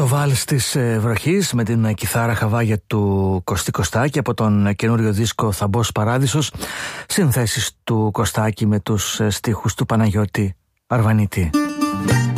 Βάλς της βροχής με την κιθάρα χαβάγια του Κωστή Κωστάκη από τον καινούριο δίσκο Θαμπός Παράδεισος, συνθέσεις του Κωστάκη με τους στίχους του Παναγιώτη Αρβανίτη.